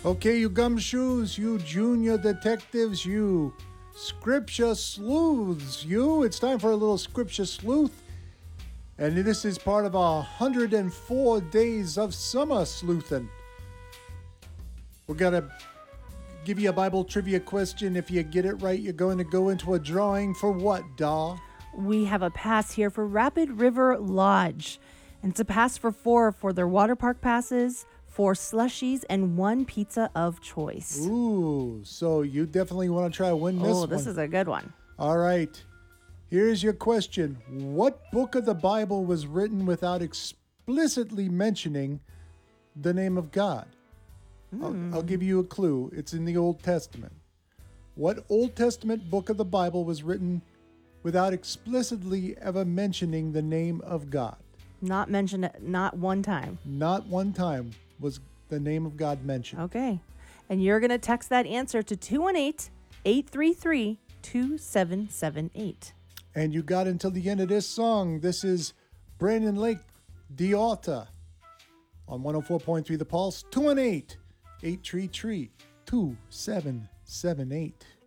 Okay, you gumshoes, you junior detectives, you scripture sleuths, it's time for a little scripture sleuth. And this is part of our 104 days of summer sleuthing. We're going to give you a Bible trivia question. If you get it right, you're going to go into a drawing for what, Da? We have a pass here for Rapid River Lodge. And it's a pass for 4 for their water park passes, 4 slushies, and 1 pizza of choice. Ooh, so you definitely want to try to win this one. Oh, this is a good one. All right. Here's your question. What book of the Bible was written without explicitly mentioning the name of God? I'll give you a clue. It's in the Old Testament. What Old Testament book of the Bible was written without explicitly ever mentioning the name of God? Not mentioned it, not one time. Not one time was the name of God mentioned. Okay. And you're going to text that answer to 218-833-2778. And you got until the end of this song. This is Brandon Lake, D'Alta, on 104.3 The Pulse, 218-833-2778.